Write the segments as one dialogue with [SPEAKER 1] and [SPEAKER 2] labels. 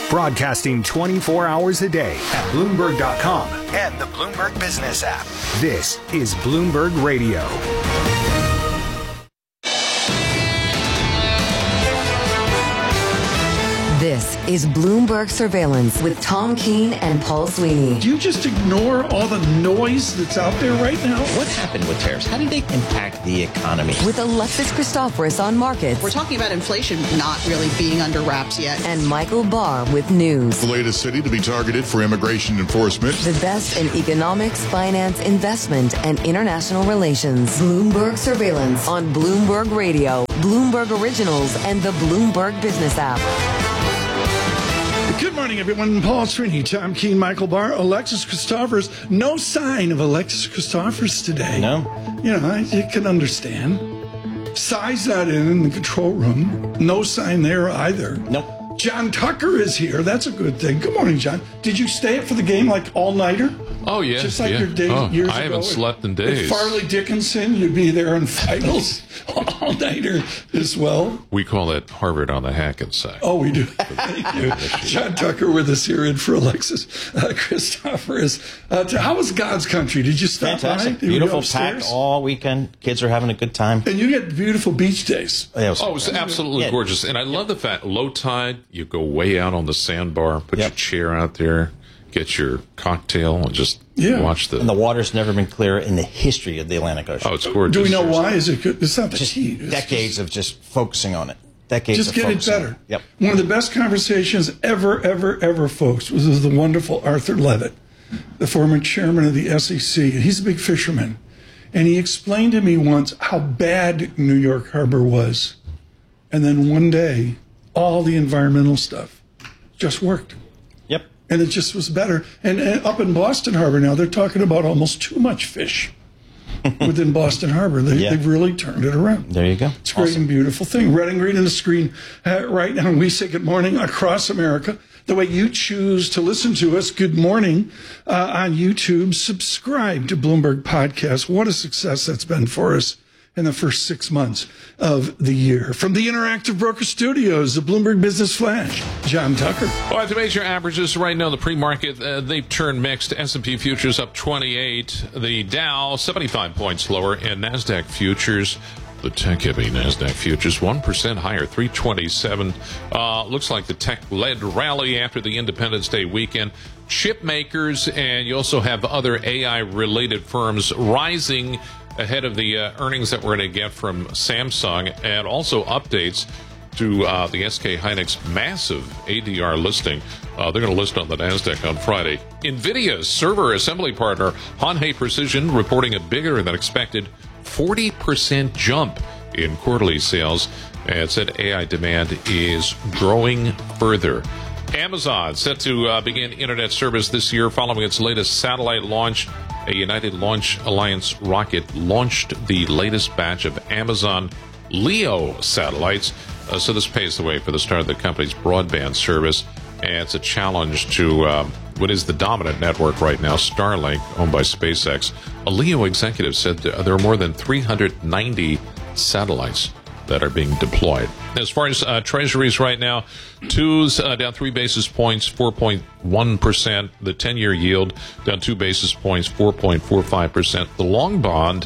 [SPEAKER 1] Broadcasting 24 hours a day at Bloomberg.com and the Bloomberg Business app. This is Bloomberg Radio.
[SPEAKER 2] This is Bloomberg Surveillance with Tom Keene and Paul Sweeney.
[SPEAKER 3] Do you just ignore all the noise that's out there right now?
[SPEAKER 4] What happened with tariffs? How did they impact the economy?
[SPEAKER 2] With Alexis Christoforous on markets.
[SPEAKER 5] We're talking about inflation not really being under wraps yet.
[SPEAKER 2] And Michael Barr with news.
[SPEAKER 6] The latest city to be targeted for immigration enforcement.
[SPEAKER 2] The best in economics, finance, investment, and international relations. Bloomberg Surveillance on Bloomberg Radio, Bloomberg Originals, and the Bloomberg Business app.
[SPEAKER 3] Good morning, everyone. Paul Sweeney, Tom Keene, Michael Barr, Alexis Christoforous. No sign of Alexis Christoforous today.
[SPEAKER 4] No.
[SPEAKER 3] You know, I can understand. Sai's not in the control room. No sign there either.
[SPEAKER 4] Nope.
[SPEAKER 3] John Tucker is here. That's a good thing. Good morning, John. Did you stay up for the game like all-nighter?
[SPEAKER 7] Oh, yeah.
[SPEAKER 3] Just like
[SPEAKER 7] yeah.
[SPEAKER 3] your day years ago.
[SPEAKER 7] I haven't slept in days.
[SPEAKER 3] With Farley Dickinson, you'd be there in finals all-nighter as well.
[SPEAKER 7] We call it Harvard on the Hackensack.
[SPEAKER 3] Oh, we do. Thank you. John Tucker with us here in for Alexis Christoforous. How was God's country? Did you stop
[SPEAKER 4] Fantastic.
[SPEAKER 3] by?
[SPEAKER 4] Beautiful, packed all weekend. Kids are having a good time.
[SPEAKER 3] And you get beautiful beach days.
[SPEAKER 4] Yeah,
[SPEAKER 7] it was absolutely gorgeous. And I love the fact, low tide, you go way out on the sandbar, put your chair out there, get your cocktail, and just watch the...
[SPEAKER 4] And the water's never been clearer in the history of the Atlantic Ocean.
[SPEAKER 7] Oh, it's gorgeous.
[SPEAKER 3] Do we know why? Is it good? It's not the
[SPEAKER 4] just
[SPEAKER 3] heat.
[SPEAKER 4] Decades of just focusing on it. Decades
[SPEAKER 3] just
[SPEAKER 4] of
[SPEAKER 3] get it
[SPEAKER 4] focusing
[SPEAKER 3] better.
[SPEAKER 4] on it. Yep.
[SPEAKER 3] One of the best conversations ever, folks, was the wonderful Arthur Levitt, the former chairman of the SEC. He's a big fisherman. And he explained to me once how bad New York Harbor was. And then one day, all the environmental stuff just worked.
[SPEAKER 4] Yep.
[SPEAKER 3] And it just was better. And up in Boston Harbor now, they're talking about almost too much fish within Boston Harbor. They've really turned it around.
[SPEAKER 4] There you go.
[SPEAKER 3] It's a great and beautiful thing. Red and green on the screen right now. We say good morning across America. The way you choose to listen to us, good morning on YouTube. Subscribe to Bloomberg Podcast. What a success that's been for us in the first 6 months of the year. From the Interactive Broker Studios, the Bloomberg Business Flash, John Tucker.
[SPEAKER 7] All right, the major averages right now, the pre-market, they've turned mixed. S&P futures up 28. The Dow, 75 points lower. And NASDAQ futures, the tech-heavy NASDAQ futures, 1% higher, 327. Looks like the tech-led rally after the Independence Day weekend. Chip makers, and you also have other AI-related firms rising ahead of the earnings that we're going to get from Samsung, and also updates to the SK Hynix massive ADR listing. They're going to list on the NASDAQ on Friday. NVIDIA's server assembly partner, Hon-Hai Precision, reporting a bigger than expected 40% jump in quarterly sales, and said AI demand is growing further. Amazon set to begin internet service this year following its latest satellite launch. A United Launch Alliance rocket launched the latest batch of Amazon LEO satellites. So this paves the way for the start of the company's broadband service. And it's a challenge to what is the dominant network right now, Starlink, owned by SpaceX. A LEO executive said there are more than 390 satellites that are being deployed. As far as treasuries right now, twos down 3 basis points, 4.1%. The 10-year yield down 2 basis points, 4.45%. The long bond,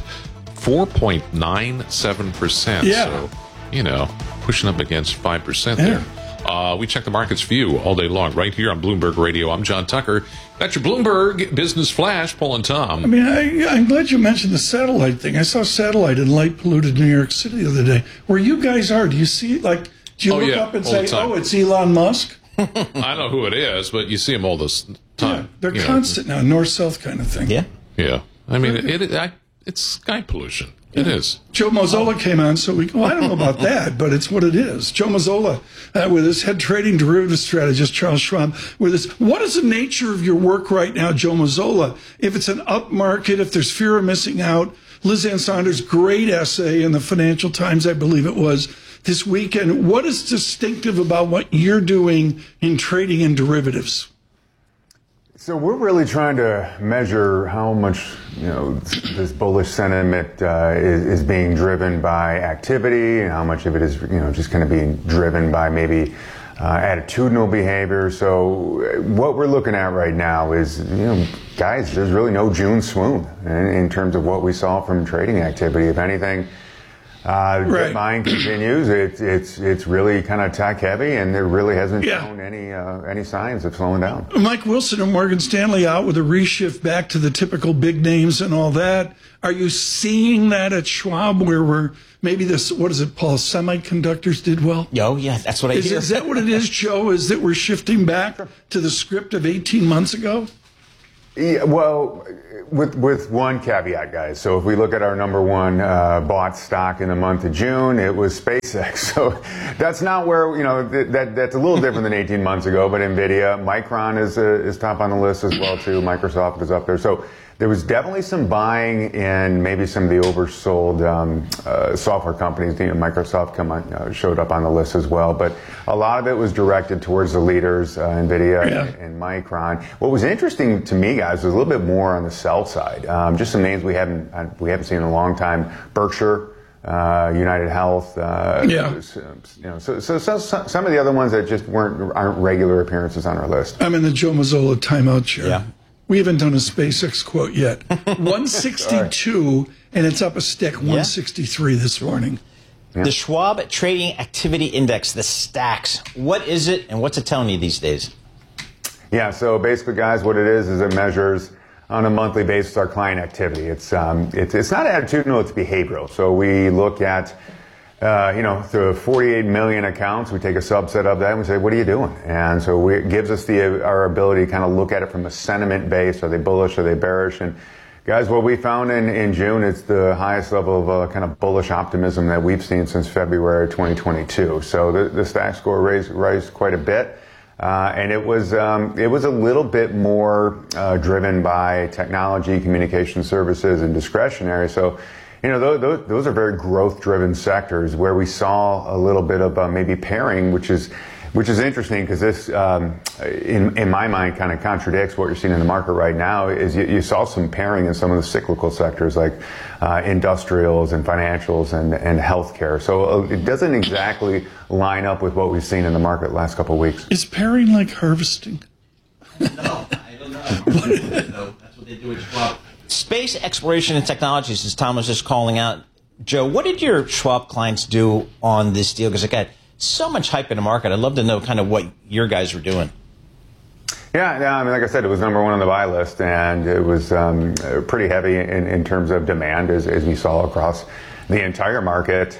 [SPEAKER 7] 4.97%.
[SPEAKER 3] Yeah.
[SPEAKER 7] So, pushing up against 5% there. We check the market's view all day long right here on Bloomberg Radio. I'm John Tucker. That's your Bloomberg Business Flash, Paul and Tom.
[SPEAKER 3] I mean, I'm glad you mentioned the satellite thing. I saw satellite in light-polluted New York City the other day. Where you guys are, do you see, do you look up and say, it's Elon Musk?
[SPEAKER 7] I know who it is, but you see him all this time.
[SPEAKER 3] Yeah, they're constant now, north-south kind of thing.
[SPEAKER 4] Yeah.
[SPEAKER 7] Yeah. I mean, it's sky pollution. It is.
[SPEAKER 3] Joe Mazzola came on, so I don't know about that, but it's what it is. Joe Mazzola with his head trading derivatives strategist, Charles Schwab, with his, what is the nature of your work right now, Joe Mazzola? If it's an up market, if there's fear of missing out, Liz Ann Saunders' great essay in the Financial Times, I believe it was, this weekend. What is distinctive about what you're doing in trading in derivatives?
[SPEAKER 8] So we're really trying to measure how much, this bullish sentiment is being driven by activity, and how much of it is, just kind of being driven by maybe attitudinal behavior. So what we're looking at right now is, guys, there's really no June swoon in terms of what we saw from trading activity. If anything, buying continues. It's really kind of tech heavy, and there really hasn't shown any signs of slowing down.
[SPEAKER 3] Mike Wilson of Morgan Stanley out with a reshift back to the typical big names and all that. Are you seeing that at Schwab, where we're maybe this? What is it, Paul? Semiconductors did well.
[SPEAKER 4] Oh yeah, that's what I hear.
[SPEAKER 3] Is that what it is, Joe? Is that we're shifting back to the script of 18 months ago?
[SPEAKER 8] Yeah, well, with one caveat, guys. So if we look at our number one bought stock in the month of June, it was SpaceX. So that's not where, that's a little different than 18 months ago. But NVIDIA, Micron is top on the list as well, too. Microsoft is up there. So there was definitely some buying in maybe some of the oversold software companies. Microsoft showed up on the list as well. But a lot of it was directed towards the leaders, NVIDIA and Micron. What was interesting to me, guys, was a little bit more on the sell side. Just some names we haven't seen in a long time. Berkshire, United Health. So some of the other ones that just aren't regular appearances on our list.
[SPEAKER 3] I'm in the Joe Mazzola timeout chair.
[SPEAKER 4] Yeah.
[SPEAKER 3] We haven't done a SpaceX quote yet. 162, and it's up a stick, 163 this morning.
[SPEAKER 4] The Schwab Trading Activity Index, the STAX. What is it, and what's it telling you these days?
[SPEAKER 8] Yeah, so basically, guys, what it is it measures on a monthly basis our client activity. It's not attitudinal, it's behavioral. So we look at through 48 million accounts, we take a subset of that and we say, what are you doing? And so it gives us our ability to kind of look at it from a sentiment base. Are they bullish? Are they bearish? And guys, what we found in June, it's the highest level of kind of bullish optimism that we've seen since February 2022. So the STAX score raised quite a bit. And it was a little bit more driven by technology, communication services, and discretionary. So, those are very growth-driven sectors where we saw a little bit of maybe pairing, which is interesting because this, in my mind, kind of contradicts what you're seeing in the market right now. Is you saw some pairing in some of the cyclical sectors like industrials and financials and healthcare. So it doesn't exactly line up with what we've seen in the market the last couple of weeks.
[SPEAKER 3] Is pairing like harvesting?
[SPEAKER 4] No, I don't know. That's what they do at Schwab. Space exploration and technologies, as Tom was just calling out. Joe, what did your Schwab clients do on this deal? Because it got so much hype in the market. I'd love to know kind of what your guys were doing.
[SPEAKER 8] Yeah, I mean, like I said, it was number one on the buy list, and it was pretty heavy in terms of demand as we saw across the entire market.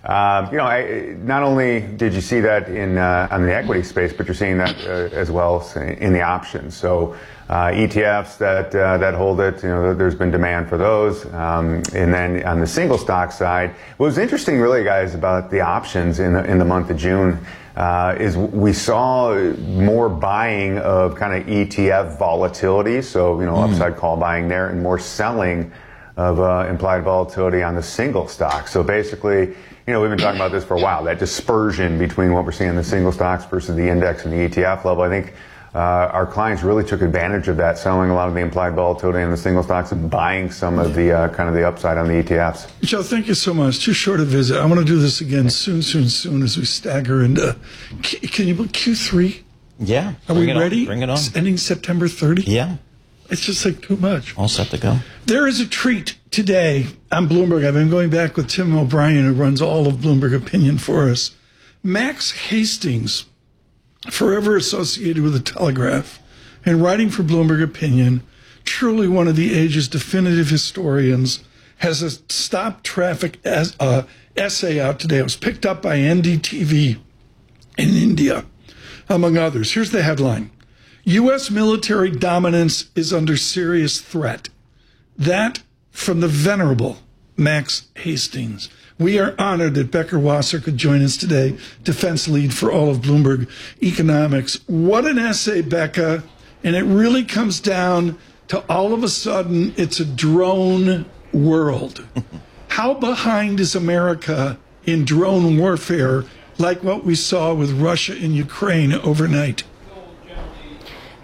[SPEAKER 8] Not only did you see that on the equity space, but you're seeing that as well in the options. So ETFs that hold it, there's been demand for those. And then on the single stock side, what was interesting, really, guys, about the options in the month of June is we saw more buying of kind of ETF volatility. So upside call buying there, and more selling of implied volatility on the single stock. So basically, we've been talking about this for a while, that dispersion between what we're seeing in the single stocks versus the index and the ETF level. I think our clients really took advantage of that, selling a lot of the implied volatility in the single stocks and buying some of the kind of the upside on the ETFs.
[SPEAKER 3] Joe, thank you so much. Too short a visit. I want to do this again soon as we stagger into. Can you book Q3?
[SPEAKER 4] Yeah.
[SPEAKER 3] Are we ready?
[SPEAKER 4] Bring it on.
[SPEAKER 3] It's ending September 30?
[SPEAKER 4] Yeah.
[SPEAKER 3] It's just like too much.
[SPEAKER 4] All set to go.
[SPEAKER 3] There is a treat today on Bloomberg. I've been going back with Tim O'Brien, who runs all of Bloomberg Opinion for us. Max Hastings, forever associated with the Telegraph and writing for Bloomberg Opinion, truly one of the age's definitive historians, has a stop traffic essay out today. It was picked up by NDTV in India, among others. Here's the headline. U.S. military dominance is under serious threat. That from the venerable Max Hastings. We are honored that Becker Wasser could join us today, defense lead for all of Bloomberg Economics. What an essay, Becca. And it really comes down to all of a sudden, it's a drone world. How behind is America in drone warfare, like what we saw with Russia and Ukraine overnight?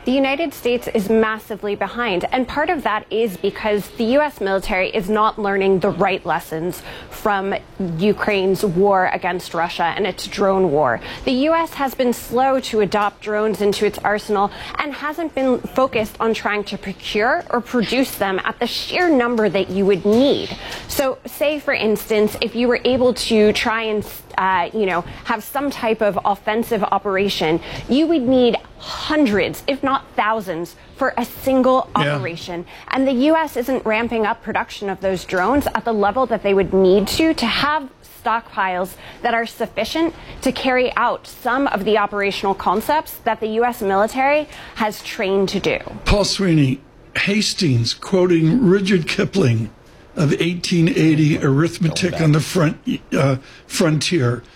[SPEAKER 9] The United States is massively behind, and part of that is because the U.S. military is not learning the right lessons from Ukraine's war against Russia and its drone war. The U.S. has been slow to adopt drones into its arsenal and hasn't been focused on trying to procure or produce them at the sheer number that you would need. So, say, for instance, if you were able to try and have some type of offensive operation, you would need hundreds, if not thousands, for a single operation. And the U.S. isn't ramping up production of those drones at the level that they would need to have stockpiles that are sufficient to carry out some of the operational concepts that the U.S. military has trained to do.
[SPEAKER 3] Paul Sweeney, Hastings, quoting Rudyard Kipling of 1880, Arithmetic on the Frontier.